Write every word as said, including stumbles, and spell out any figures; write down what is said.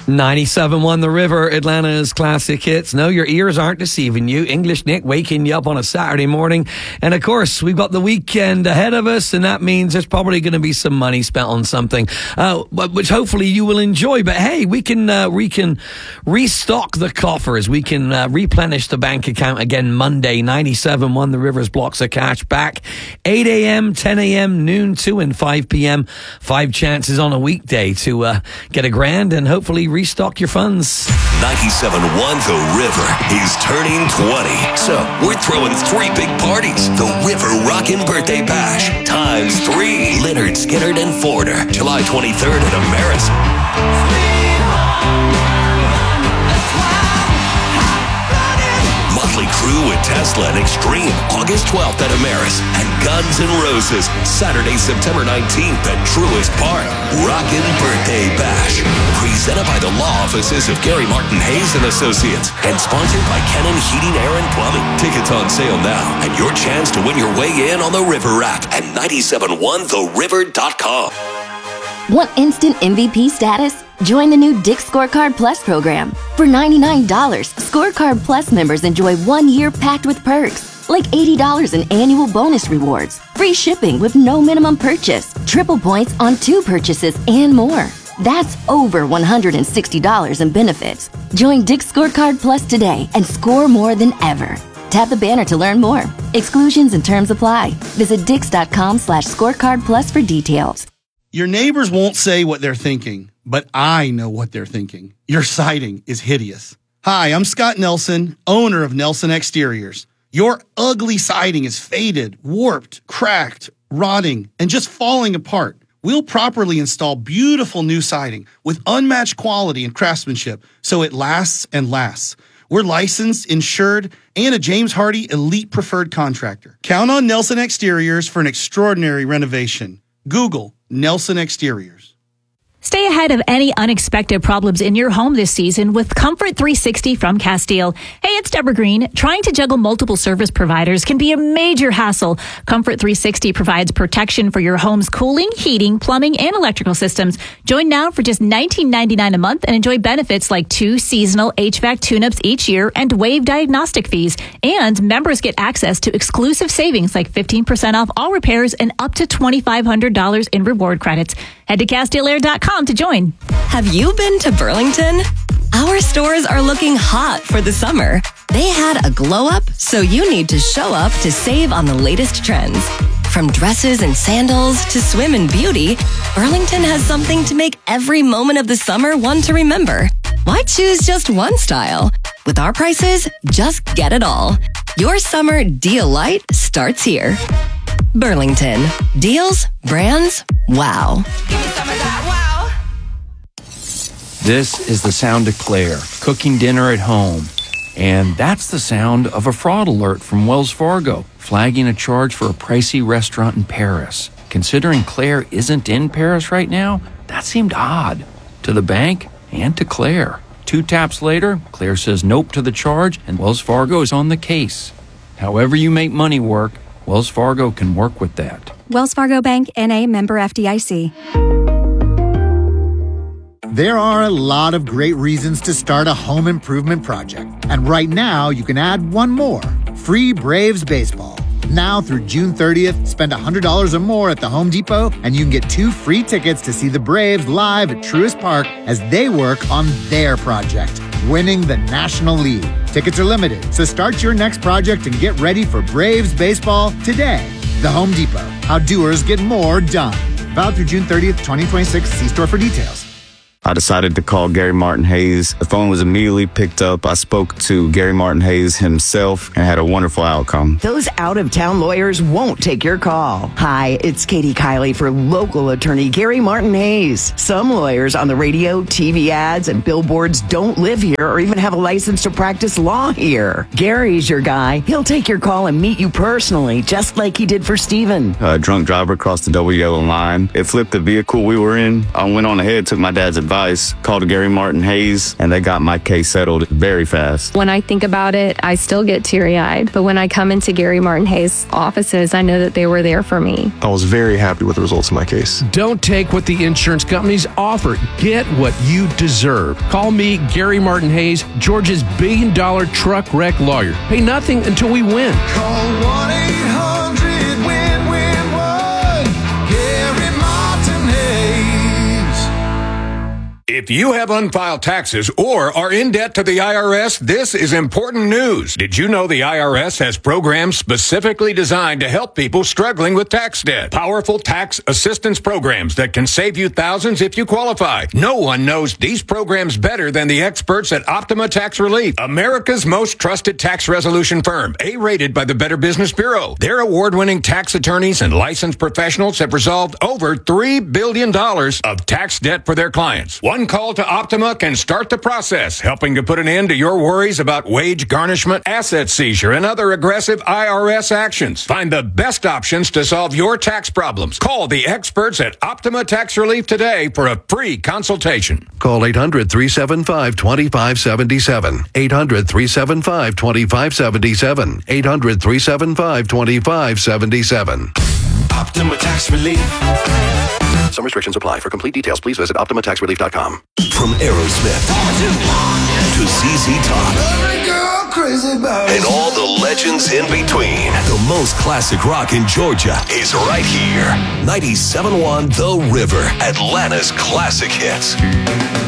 ninety-seven point one The River, Atlanta's classic hits. No, your ears aren't deceiving you. English Nick waking you up on a Saturday morning. And of course, we've got the weekend ahead of us, and that means there's probably going to be some money spent on something, uh, which hopefully you will enjoy. But hey, we can uh, we can restock the coffers. We can uh, replenish the bank account again Monday. ninety-seven point one The River's blocks of cash back. eight a.m., ten a.m., noon, two and five p.m. Five chances on a weekday to uh, get a grand and hopefully restock your funds. ninety-seven point one The River is turning twenty. So we're throwing three big parties. The River Rockin' Birthday Bash times three. Leonard, Skinner, and Forder. July twenty-third at Ameris. Motley Crue with Tesla and Extreme, August twelfth at Ameris. And Guns N' Roses, Saturday, September nineteenth at Truist Park. Rockin' Birthday Bash. Presented by the law offices of Gary Martin Hayes and Associates. And sponsored by Kennan Heating, Air and Plumbing. Tickets on sale now. And your chance to win your way in on the River app at ninety-seven point one the river dot com. Want instant M V P status? Join the new Dick's Scorecard Plus program. For ninety-nine dollars, Scorecard Plus members enjoy one year packed with perks, like eighty dollars in annual bonus rewards, free shipping with no minimum purchase, triple points on two purchases, and more. That's over one hundred sixty dollars in benefits. Join Dick's Scorecard Plus today and score more than ever. Tap the banner to learn more. Exclusions and terms apply. Visit dix.com slash scorecard plus for details. Your neighbors won't say what they're thinking, but I know what they're thinking. Your siding is hideous. Hi, I'm Scott Nelson, owner of Nelson Exteriors. Your ugly siding is faded, warped, cracked, rotting, and just falling apart. We'll properly install beautiful new siding with unmatched quality and craftsmanship so it lasts and lasts. We're licensed, insured, and a James Hardy Elite Preferred Contractor. Count on Nelson Exteriors for an extraordinary renovation. Google Nelson Exteriors. Stay ahead of any unexpected problems in your home this season with Comfort three sixty from Castile. Hey, it's Deborah Green. Trying to juggle multiple service providers can be a major hassle. Comfort three sixty provides protection for your home's cooling, heating, plumbing, and electrical systems. Join now for just nineteen ninety-nine a month and enjoy benefits like two seasonal H V A C tune-ups each year and waive diagnostic fees. And members get access to exclusive savings like fifteen percent off all repairs and up to twenty-five hundred dollars in reward credits. Head to Castile Air dot com to join. Have you been to Burlington? Our stores are looking hot for the summer. They had a glow up, so you need to show up to save on the latest trends. From dresses and sandals to swim and beauty, Burlington has something to make every moment of the summer one to remember. Why choose just one style? With our prices, just get it all. Your summer deal light starts here. Burlington. Deals, brands, wow. Give me some of that wow. This is the sound of Claire, cooking dinner at home. And that's the sound of a fraud alert from Wells Fargo, flagging a charge for a pricey restaurant in Paris. Considering Claire isn't in Paris right now, that seemed odd. To the bank and to Claire. Two taps later, Claire says nope to the charge, and Wells Fargo is on the case. However you make money work, Wells Fargo can work with that. Wells Fargo Bank, N A, member F D I C. There are a lot of great reasons to start a home improvement project. And right now, you can add one more. Free Braves Baseball. Now through June thirtieth, spend one hundred dollars or more at the Home Depot, and you can get two free tickets to see the Braves live at Truist Park as they work on their project, winning the National League. Tickets are limited, so start your next project and get ready for Braves Baseball today. The Home Depot. How doers get more done. Valid through June thirtieth, twenty twenty-six. See store for details. I decided to call Gary Martin Hayes. The phone was immediately picked up. I spoke to Gary Martin Hayes himself and had a wonderful outcome. Those out-of-town lawyers won't take your call. Hi, it's Katie Kiley for local attorney Gary Martin Hayes. Some lawyers on the radio, T V ads, and billboards don't live here or even have a license to practice law here. Gary's your guy. He'll take your call and meet you personally, just like he did for Steven. A drunk driver crossed the double yellow line. It flipped the vehicle we were in. I went on ahead, took my dad's advice, advice. Called Gary Martin Hayes, and they got my case settled very fast. When I think about it, I still get teary-eyed. But when I come into Gary Martin Hayes' offices, I know that they were there for me. I was very happy with the results of my case. Don't take what the insurance companies offer. Get what you deserve. Call me, Gary Martin Hayes, Georgia's billion dollar truck wreck lawyer. Pay nothing until we win. Call one eight hundred win win one. Gary Martin Hayes. If you have unfiled taxes or are in debt to the I R S, this is important news. Did you know the I R S has programs specifically designed to help people struggling with tax debt? Powerful tax assistance programs that can save you thousands if you qualify. No one knows these programs better than the experts at Optima Tax Relief, America's most trusted tax resolution firm, A-rated by the Better Business Bureau. Their award-winning tax attorneys and licensed professionals have resolved over three billion dollars of tax debt for their clients. One call to Optima can start the process, helping to put an end to your worries about wage garnishment, asset seizure, and other aggressive I R S actions. Find the best options to solve your tax problems. Call the experts at Optima Tax Relief today for a free consultation. Call eight hundred, three seven five, two five seven seven. eight hundred, three seven five, two five seven seven. eight hundred, three seven five, two five seven seven. Optima Tax Relief. Some restrictions apply. For complete details, please visit optima tax relief dot com. From Aerosmith to Z Z Top and all the legends in between, the most classic rock in Georgia is right here. ninety-seven point one The River, Atlanta's classic hits.